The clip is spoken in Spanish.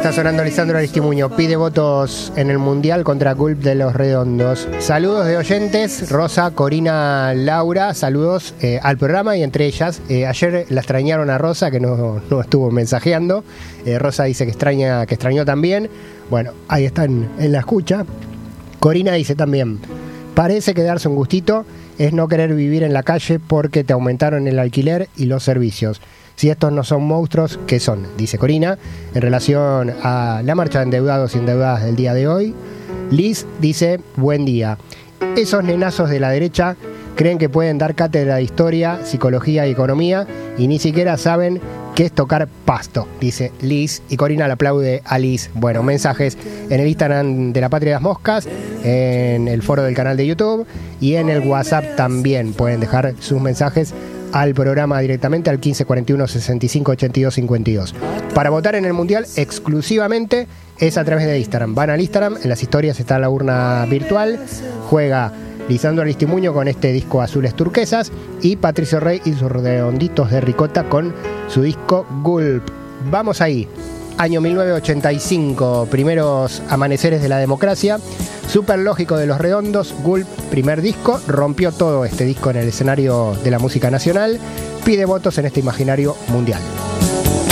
Está sonando Lisandro Aristimuño. Pide votos en el Mundial contra Gulp de los Redondos. Saludos de oyentes, Rosa, Corina, Laura. Saludos al programa y entre ellas. Ayer la extrañaron a Rosa, que no estuvo mensajeando. Rosa dice que extrañó también. Bueno, ahí están en la escucha. Corina dice también: parece que darse un gustito es no querer vivir en la calle porque te aumentaron el alquiler y los servicios. Si estos no son monstruos, ¿qué son? Dice Corina, en relación a la marcha de endeudados y endeudadas del día de hoy. Liz dice: buen día. Esos nenazos de la derecha creen que pueden dar cátedra de historia, psicología y economía y ni siquiera saben qué es tocar pasto, dice Liz. Y Corina le aplaude a Liz. Bueno, mensajes en el Instagram de La Patria de las Moscas, en el foro del canal de YouTube y en el WhatsApp también. Pueden dejar sus mensajes al programa directamente al 1541 65 82 52. Para votar en el Mundial exclusivamente es a través de Instagram. Van al Instagram, en las historias está la urna virtual. Juega Lisandro Aristimuño con este disco Azules Turquesas y Patricio Rey y sus redonditos de ricota con su disco Gulp. Vamos ahí. Año 1985, primeros amaneceres de la democracia. Súper lógico de Los Redondos, Gulp, primer disco, rompió todo este disco en el escenario de la música nacional. Pide votos en este imaginario mundial.